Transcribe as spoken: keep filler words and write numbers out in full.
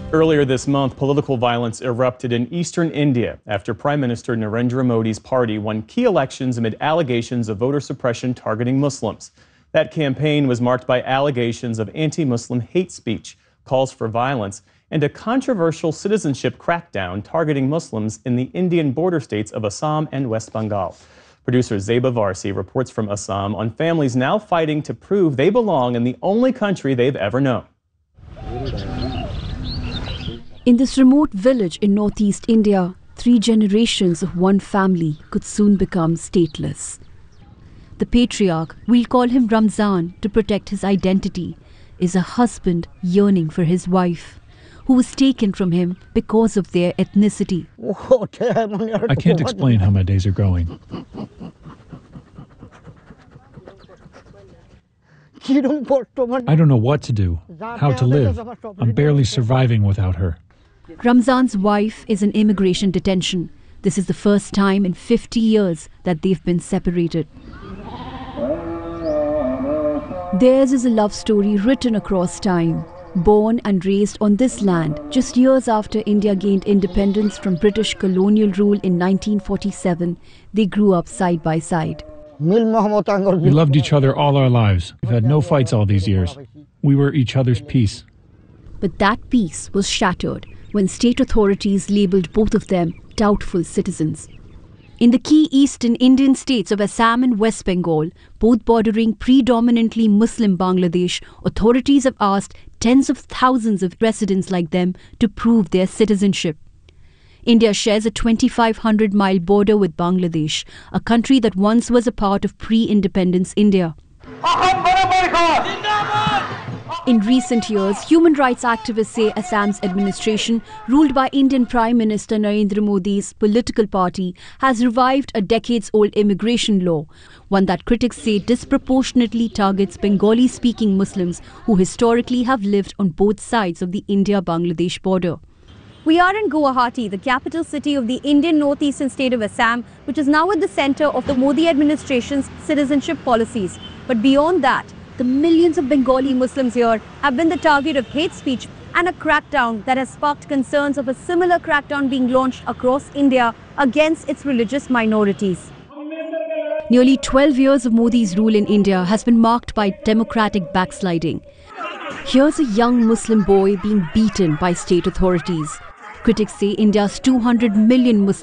Earlier this month, political violence erupted in eastern India after Prime Minister Narendra Modi's party won key elections amid allegations of voter suppression targeting Muslims. That campaign was marked by allegations of anti-Muslim hate speech, calls for violence, and a controversial citizenship crackdown targeting Muslims in the Indian border states of Assam and West Bengal. Producer Zeba Varsi reports from Assam on families now fighting to prove they belong in the only country they've ever known. In this remote village in northeast India, three generations of one family could soon become stateless. The patriarch, we'll call him Ramzan to protect his identity, is a husband yearning for his wife, who was taken from him because of their ethnicity. I can't explain how my days are going. I don't know what to do, how to live. I'm barely surviving without her. Ramzan's wife is in immigration detention. This is the first time in fifty years that they've been separated. Theirs is a love story written across time. Born and raised on this land just years after India gained independence from British colonial rule in nineteen forty-seven, they grew up side by side. We loved each other all our lives. We've had no fights all these years. We were each other's peace. But that peace was shattered when state authorities labelled both of them doubtful citizens. In the key eastern Indian states of Assam and West Bengal, both bordering predominantly Muslim Bangladesh, authorities have asked tens of thousands of residents like them to prove their citizenship. India shares a twenty-five hundred mile border with Bangladesh, a country that once was a part of pre-independence India. In recent years, human rights activists say Assam's administration, ruled by Indian Prime Minister Narendra Modi's political party, has revived a decades-old immigration law, one that critics say disproportionately targets Bengali-speaking Muslims who historically have lived on both sides of the India-Bangladesh border. We are in Guwahati, the capital city of the Indian northeastern state of Assam, which is now at the center of the Modi administration's citizenship policies. But beyond that, the millions of Bengali Muslims here have been the target of hate speech and a crackdown that has sparked concerns of a similar crackdown being launched across India against its religious minorities. Nearly twelve years of Modi's rule in India has been marked by democratic backsliding. Here's a young Muslim boy being beaten by state authorities. Critics say India's two hundred million Muslims